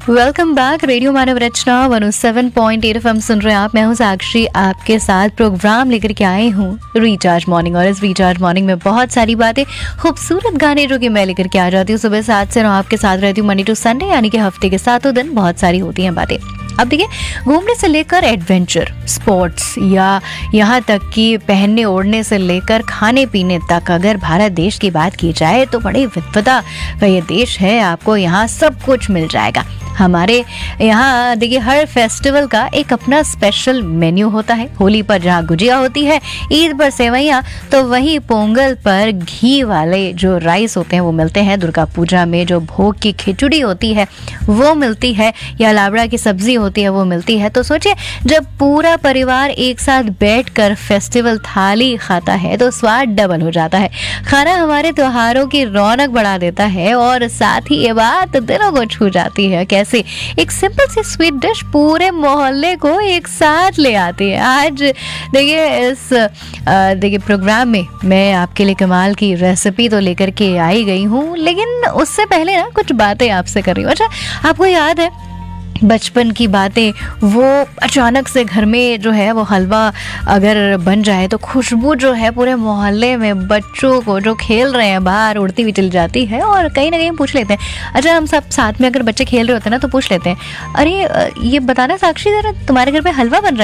Welcome back. Radio मानव रचना 107.8 FM सुन रहे हैं आप। मैं हूं साक्षी, आपके साथ प्रोग्राम लेकर के आई हूं रिचार्ज मॉर्निंग। और इस रिचार्ज मॉर्निंग में बहुत सारी बातें, खूबसूरत गाने जो कि मैं लेकर के आ जाती हूँ सुबह 7 से 9 आपके साथ रहती हूँ मंडे टू संडे, यानी कि हफ्ते के 7 दिन बहुत सारी होती हैं बातें। अब देखिए, घूमने से लेकर एडवेंचर स्पोर्ट्स या यहाँ तक कि पहनने ओढ़ने से लेकर खाने पीने तक, अगर भारत देश की बात की जाए तो बड़ी विविधता का ये देश है। आपको यहाँ सब कुछ मिल जाएगा। हमारे यहाँ देखिए, हर फेस्टिवल का एक अपना स्पेशल मेन्यू होता है। होली पर जहाँ गुजिया होती है, ईद पर सेवैयाँ, तो वहीं पोंगल पर घी वाले जो राइस होते हैं वो मिलते हैं। दुर्गा पूजा में जो भोग की खिचड़ी होती है वो मिलती है, या लावड़ा की सब्जी होती है वो मिलती है। तो सोचिए, जब पूरा परिवार एक साथ बैठकर फेस्टिवल थाली खाता है तो स्वाद डबल हो जाता है। खाना हमारे त्योहारों की रौनक बढ़ा देता है और साथ ही ये बात दिलों को छू जाती है। कैसे एक सिंपल सी स्वीट डिश पूरे मोहल्ले को एक साथ ले आती है। आज देखिए, इस देखिए प्रोग्राम में मैं आपके लिए कमाल की रेसिपी तो लेकर के आई गई हूँ, लेकिन उससे पहले ना कुछ बातें आपसे कर रही हूँ। अच्छा, आपको याद है बचपन की बातें, वो अचानक से घर में जो है वो हलवा अगर बन जाए तो खुशबू जो है पूरे मोहल्ले में बच्चों को जो खेल रहे हैं बाहर उड़ती हुई चली जाती है। और कहीं ना कहीं पूछ लेते हैं, अच्छा हम सब साथ में अगर बच्चे खेल रहे होते हैं ना तो पूछ लेते हैं, अरे ये बताना साक्षी, जरा तुम्हारे घर पे हलवा बन रहा है